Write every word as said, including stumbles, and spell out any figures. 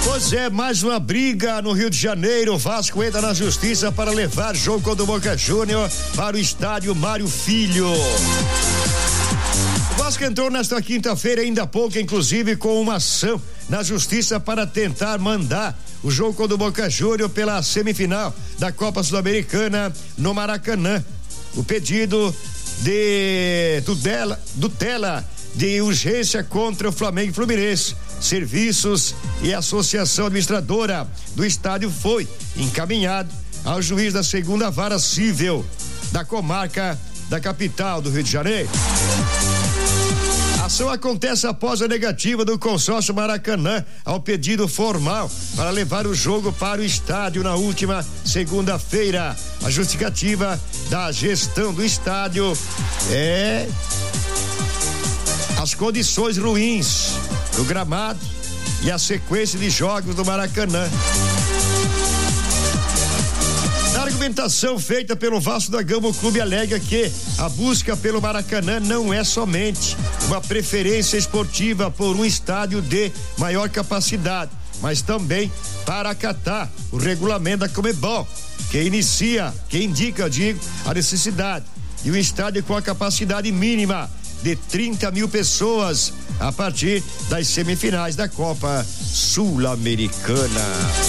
Pois é, mais uma briga no Rio de Janeiro. O Vasco entra na justiça para levar jogo contra o Boca Júnior para o estádio Mário Filho. O Vasco entrou nesta quinta-feira, ainda há pouco, inclusive, com uma ação na justiça para tentar mandar o jogo contra o Boca Júnior pela semifinal da Copa Sul-Americana no Maracanã. O pedido de tutela, tutela de urgência contra o Flamengo e Fluminense, serviços e associação administradora do estádio foi encaminhado ao juiz da segunda vara civil da comarca da capital do Rio de Janeiro. A ação acontece após a negativa do consórcio Maracanã ao pedido formal para levar o jogo para o estádio na última segunda-feira. A justificativa da gestão do estádio é as condições ruins do gramado e a sequência de jogos do Maracanã. Na argumentação feita pelo Vasco da Gama, o clube alega que a busca pelo Maracanã não é somente uma preferência esportiva por um estádio de maior capacidade, mas também para acatar o regulamento da Conmebol, que inicia, que indica, digo, a necessidade de um estádio com a capacidade mínima de trinta mil pessoas a partir das semifinais da Copa Sul-Americana.